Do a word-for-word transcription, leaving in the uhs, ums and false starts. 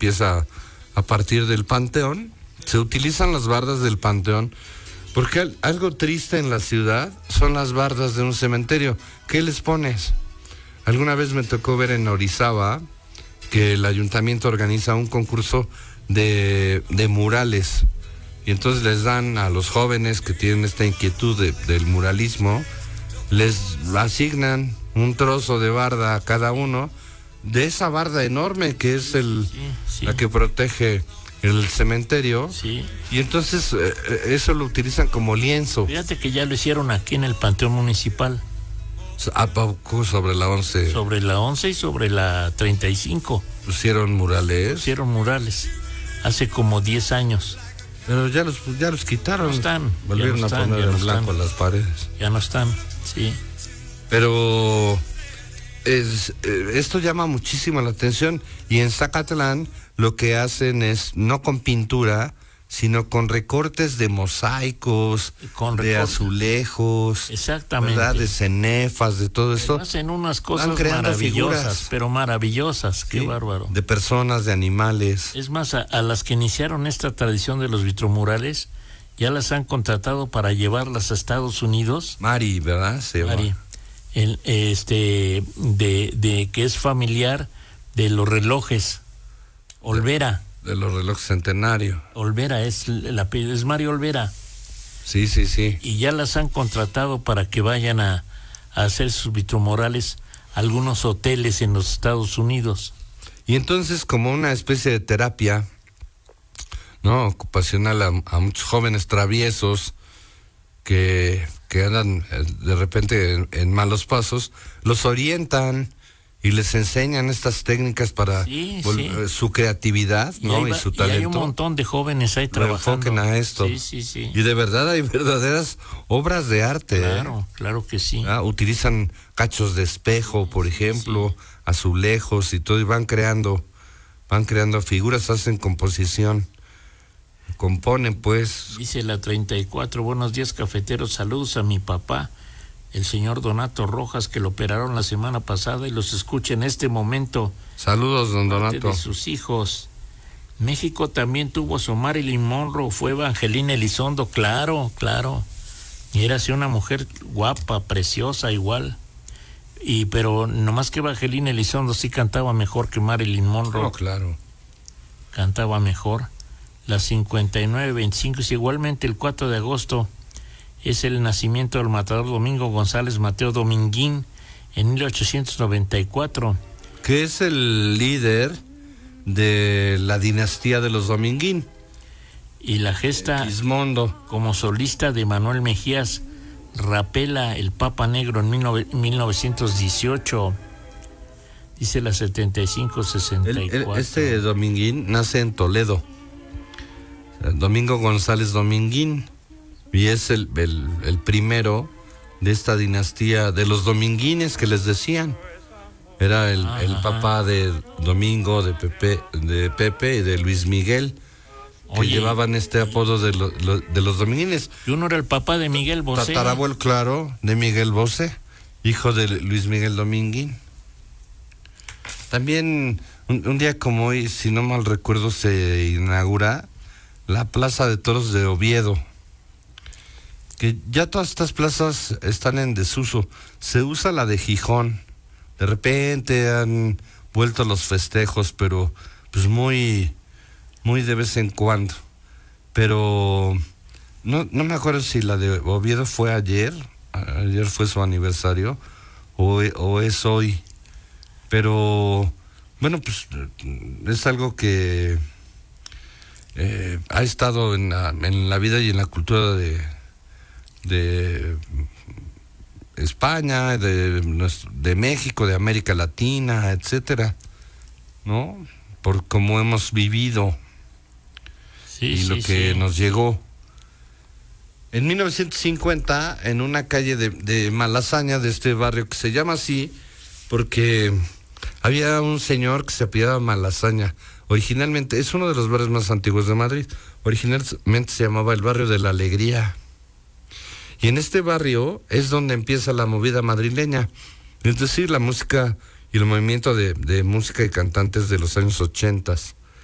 empieza a partir del Panteón. Se utilizan las bardas del Panteón porque algo triste en la ciudad son las bardas de un cementerio. ¿Qué les pones? Alguna vez me tocó ver en Orizaba que el ayuntamiento organiza un concurso de, de murales, y entonces les dan a los jóvenes que tienen esta inquietud de, del muralismo, les asignan un trozo de barda a cada uno, de esa barda enorme que es el sí, sí. la que protege el cementerio, sí. y entonces eh, eso lo utilizan como lienzo. Fíjate que ya lo hicieron aquí en el Panteón Municipal. ¿A poco sobre la once? Sobre la once y sobre la treinta y cinco. ¿Pusieron murales? Pusieron murales, hace como diez años. Pero ya los, ya los quitaron. No están. Volvieron no a están, poner no en blanco están. las paredes. Ya no están, sí. Pero es, esto llama muchísimo la atención, y en Zacatlán lo que hacen es, no con pintura, sino con recortes de mosaicos, con de recortes. azulejos, exactamente, ¿verdad? De cenefas, de todo esto. Hacen unas cosas maravillosas, figuras, pero maravillosas, qué sí, bárbaro. De personas, de animales. Es más, a, a las que iniciaron esta tradición de los vitromurales, ya las han contratado para llevarlas a Estados Unidos. Mari, ¿verdad? Se Mari, el, este, de, de que es familiar de los relojes, Olvera. De, de los relojes Centenario. Olvera, es el apellido, es Mario Olvera. Sí, sí, sí. Y ya las han contratado para que vayan a, a hacer sus vitromurales a algunos hoteles en los Estados Unidos. Y entonces, como una especie de terapia, ¿no? Ocupacional a, a muchos jóvenes traviesos que, que andan de repente en, en malos pasos, los orientan y les enseñan estas técnicas para sí, vol- sí. su creatividad, ¿no? Y, y va, su talento. Y hay un montón de jóvenes ahí trabajando. Enfoquen a esto. Sí, sí, sí. Y de verdad hay verdaderas obras de arte. Claro, ¿eh? claro que sí. Ah, utilizan cachos de espejo, por ejemplo, sí. azulejos y todo, y van creando, van creando figuras, hacen composición. Componen, pues. Dice la treinta y cuatro, buenos días, cafeteros, saludos a mi papá, el señor Donato Rojas, que lo operaron la semana pasada y los escucha en este momento. Saludos, don Donato. De sus hijos. México también tuvo su Marilyn Monroe, fue Evangelina Elizondo, claro, claro. Y era así una mujer guapa, preciosa, igual. Y pero nomás que Evangelina Elizondo sí cantaba mejor que Marilyn Monroe. No, claro. Cantaba mejor. Las cincuenta y nueve veinticinco, y igualmente el cuatro de agosto es el nacimiento del matador Domingo González Mateo Dominguín en mil ochocientos noventa y cuatro. Que es el líder de la dinastía de los Dominguín. Y la gesta Quismondo. Como solista de Manuel Mejías Rapela, el Papa Negro en mil novecientos dieciocho. Dice la setenta y cinco sesenta y cuatro. El, el, este Dominguín nace en Toledo. Domingo González Dominguín, y es el, el, el primero de esta dinastía de los dominguines que les decían. Era el, el papá de Domingo, de Pepe, de Pepe y de Luis Miguel, que Oye, llevaban este apodo de, lo, lo, de los dominguines. Y uno era el papá de Miguel Bosé. Tatarabuelo, claro, de Miguel Bosé, hijo de Luis Miguel Dominguín. También un, un día como hoy, si no mal recuerdo, se inaugura la Plaza de Toros de Oviedo, que ya todas estas plazas están en desuso. Se usa la de Gijón, de repente han vuelto los festejos, pero pues muy, muy de vez en cuando. Pero no, no me acuerdo si la de Oviedo fue ayer, ayer fue su aniversario, o, o es hoy. Pero bueno, pues es algo que Eh, ha estado en la, en la vida y en la cultura de, de España, de, de México, de América Latina, etcétera, ¿no? Por cómo hemos vivido sí, y sí, lo que sí. nos llegó. En mil novecientos cincuenta, en una calle de, de Malasaña, de este barrio que se llama así, porque había un señor que se apellidaba Malasaña. Originalmente, es uno de los barrios más antiguos de Madrid. Originalmente se llamaba el barrio de la Alegría. Y en este barrio es donde empieza la movida madrileña. Es decir, la música y el movimiento de, de música y cantantes de los años ochentas.